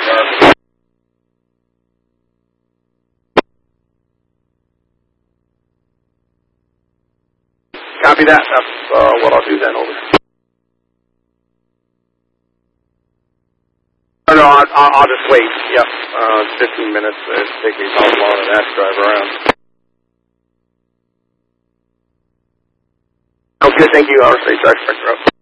Copy that. That's what I'll do then. Over. Oh, no, I'll just wait. Yep. 15 minutes. It'll take me how long an ass drive around. Okay, thank you. I'll say drive back up.